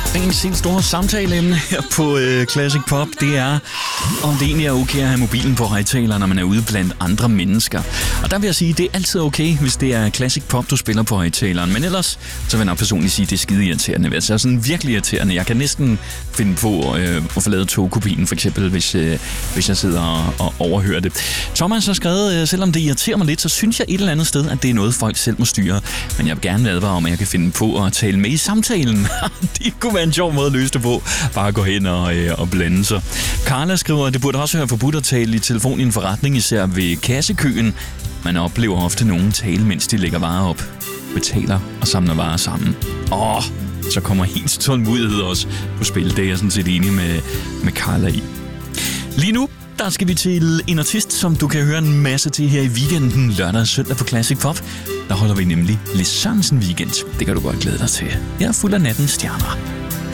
Dagens helt store samtaleemne her på Classic Pop, det er, om det egentlig er okay at have mobilen på højtaler, når man er ude blandt andre mennesker. Og der vil jeg sige, det er altid okay, hvis det er Classic Pop, du spiller på højtaleren. Men ellers, så vil jeg nok personligt sige, det er skide irriterende. Altså sådan virkelig irriterende. Jeg kan næsten finde på at få lavet togkopien, for eksempel, hvis jeg sidder og overhører det. Thomas har skrevet, selvom det irriterer mig lidt, så synes jeg et eller andet sted, at det er noget, folk selv må styre. Men jeg vil gerne advare om, at jeg kan finde på at tale med i samtalen. Det kunne være en sjov måde at løse det på. Bare gå hen og blande sig. Carla skriver, at det burde også være forbudt at tale i telefon i en forretning, især ved kassekøen. Man oplever ofte nogen tale, mens de lægger varer op, betaler og samler varer sammen. Så kommer helt tålmodighed også på spil. Det er jeg sådan set enig med Carla i. Lige nu, der skal vi til en artist, som du kan høre en masse til her i weekenden, lørdag og søndag på Classic Pop. Der holder vi nemlig Lis Sørensen Weekend. Det kan du godt glæde dig til. Jeg er fuld af nattens stjerner.